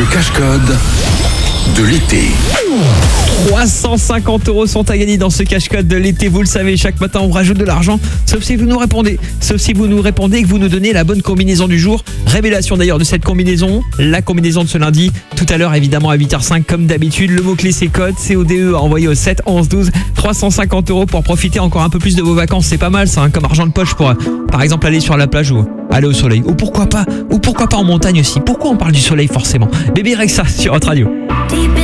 cache-code de l'été. 350 € sont à gagner dans ce cache-code de l'été. Vous le savez, chaque matin on rajoute de l'argent, sauf si vous nous répondez. Sauf si vous nous répondez et que vous nous donnez la bonne combinaison du jour. Révélation d'ailleurs de cette combinaison, la combinaison de ce lundi. Tout à l'heure évidemment à 8h05 comme d'habitude. Le mot-clé c'est code, CODE à envoyer au 7 11 12. 350 € pour profiter encore un peu plus de vos vacances. C'est pas mal ça, hein, comme argent de poche pour par exemple aller sur la plage ou aller au soleil. Ou pourquoi pas en montagne aussi. Pourquoi on parle du soleil forcément? Bébé Rexha sur Hot Radio.